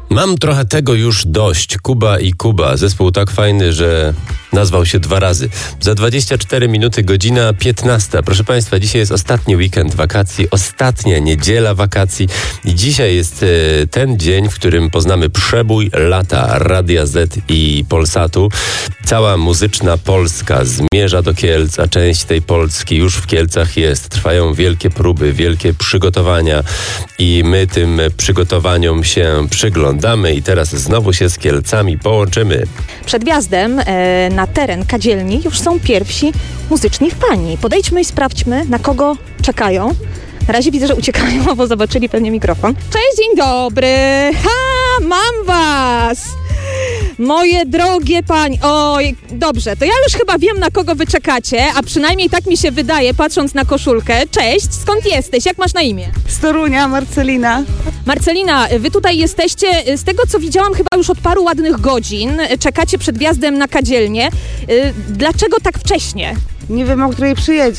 Mam trochę tego już dość. Kuba i Kuba. Zespół tak fajny, że nazwał się 2 razy. Za 24 minuty godzina 15. Proszę Państwa, dzisiaj jest ostatni weekend wakacji, ostatnia niedziela wakacji i dzisiaj jest ten dzień, w którym poznamy przebój lata Radia Z i Polsatu. Cała muzyczna Polska zmierza do Kielc, a część tej Polski już w Kielcach jest. Trwają wielkie próby, wielkie przygotowania i my tym przygotowaniom się przyglądamy i teraz znowu się z Kielcami połączymy. Przed wjazdem na teren kadzielni już są pierwsi muzyczni fani. Podejdźmy i sprawdźmy, na kogo czekają. Na razie widzę, że uciekają, bo zobaczyli pewnie mikrofon. Cześć, dzień dobry! Ha, mam was! Moje drogie pani... Oj, dobrze, to ja już chyba wiem, na kogo wy czekacie, a przynajmniej tak mi się wydaje, patrząc na koszulkę. Cześć, skąd jesteś? Jak masz na imię? Z Torunia, Marcelina. Marcelina, wy tutaj jesteście, z tego co widziałam, chyba już od paru ładnych godzin. Czekacie przed wjazdem na kadzielnię. Dlaczego tak wcześnie? Nie wiem, o której przyjedzie.